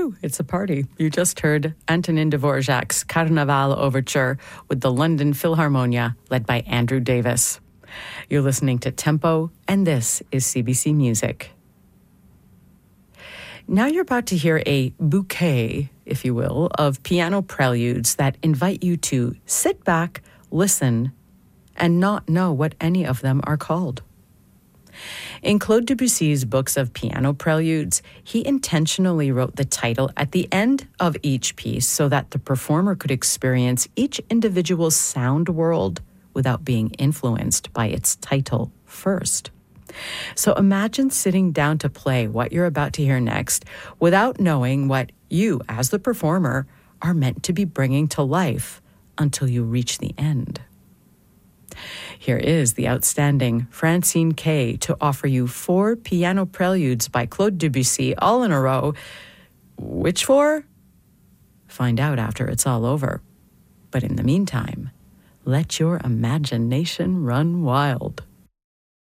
Woo, it's a party. You just heard Antonin Dvorak's Carnaval Overture with the London Philharmonia, led by Andrew Davis. You're listening to Tempo, and this is CBC Music. Now you're about to hear a bouquet, if you will, of piano preludes that invite you to sit back, listen, and not know what any of them are called. In Claude Debussy's books of piano preludes, he intentionally wrote the title at the end of each piece so that the performer could experience each individual sound world without being influenced by its title first. So imagine sitting down to play what you're about to hear next without knowing what you, as the performer, are meant to be bringing to life until you reach the end. Here is the outstanding Francine Kay to offer you 4 piano preludes by Claude Debussy all in a row. Which 4? Find out after it's all over. But in the meantime, let your imagination run wild.